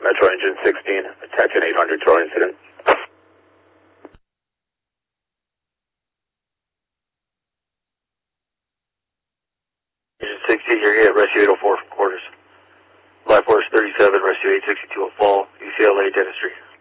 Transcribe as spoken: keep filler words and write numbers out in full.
Metro Engine sixteen, attention eight hundred Troy incident. Engine sixteen, you're hit, rescue eight oh four from quarters. Life Force thirty-seven, rescue eight sixty-two at fall, U C L A dentistry.